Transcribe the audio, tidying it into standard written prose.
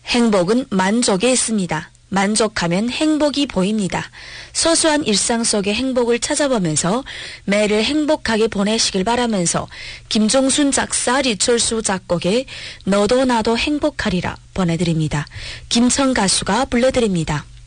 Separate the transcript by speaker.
Speaker 1: 행복은 만족에 있습니다. 만족하면 행복이 보입니다. 소소한 일상 속의 행복을 찾아보면서 매일을 행복하게 보내시길 바라면서 김종순 작사 리철수 작곡의 너도 나도 행복하리라 보내드립니다. 김청 가수가 불러드립니다.